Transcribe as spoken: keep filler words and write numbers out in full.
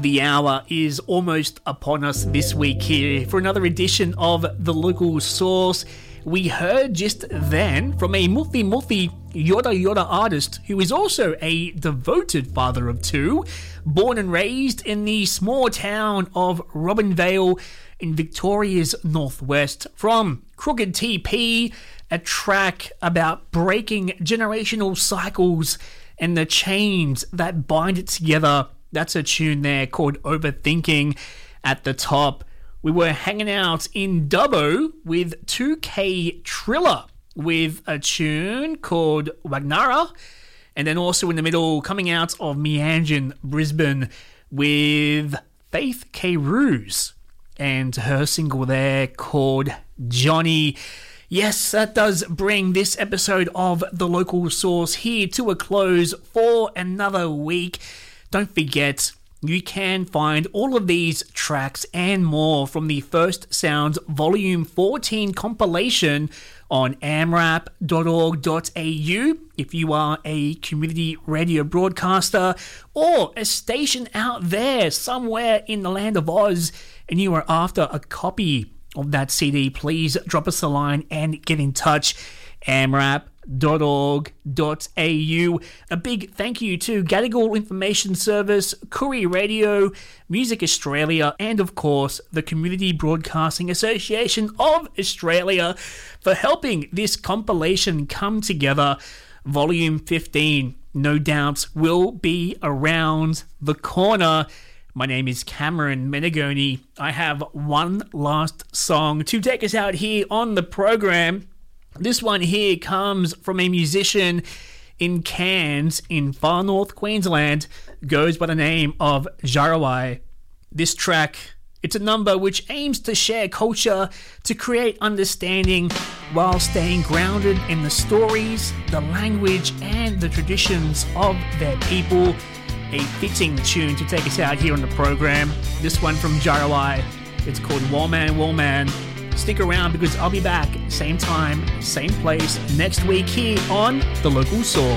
the hour is almost upon us this week here for another edition of The Local Source. We heard just then from a multi multi Yoda Yoda artist who is also a devoted father of two, born and raised in the small town of Robinvale in Victoria's northwest, from Crooked T P, a track about breaking generational cycles and the chains that bind it together. That's a tune there called Overthinking. At the top, we were hanging out in Dubbo with two K Triller with a tune called Wagnara. And then also in the middle, coming out of Meanjin, Brisbane, with Faith K. Ruse and her single there called Johnny. Yes, that does bring this episode of The Local Source here to a close for another week. Don't forget, you can find all of these tracks and more from the First Sounds Volume fourteen compilation on amrap dot org dot a u if you are a community radio broadcaster or a station out there somewhere in the land of Oz and you are after a copy of that C D. Please drop us a line and get in touch. amrap dot org dot a u. A big thank you to Gadigal Information Service, Koori Radio, Music Australia, and of course the Community Broadcasting Association of Australia for helping this compilation come together. Volume fifteen, no doubt, will be around the corner. My name is Cameron Menegoni. I have one last song to take us out here on the program. This one here comes from a musician in Cairns in far north Queensland, goes by the name of Jarawai. This track, it's a number which aims to share culture, to create understanding while staying grounded in the stories, the language and the traditions of their people. A fitting tune to take us out here on the program. This one from Jarawai, it's called Wallman Wallman. Stick around because I'll be back, same time, same place, next week here on The Local Source.